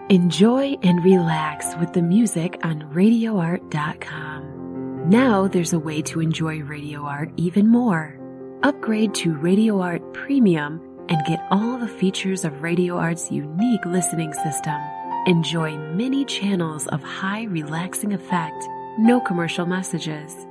Enjoy and relax with the music on RadioArt.com. Now there's a way to enjoy Radio Art even more. Upgrade to Radio Art Premium and get all the features of Radio Art's unique listening system. Enjoy many channels of high relaxing effect, no commercial messages,